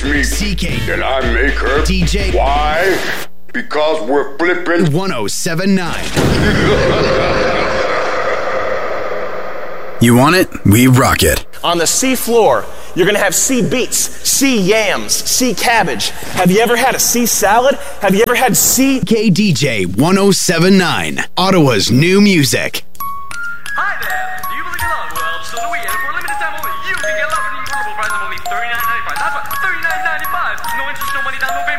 me. CK. Then I make her. DJ. Why? Because we're flipping 1079. You want it? We rock it. On the sea floor, you're going to have sea beets, sea yams, sea cabbage. Have you ever had a sea salad? Have you ever had sea... KDJ 1079. Ottawa's new music. Hi there! Do you believe in love? Well, so do we, and for a limited time only, you can get love for the incredible price of only $39.95. That's right, $39.95. No interest, no money down, no payment.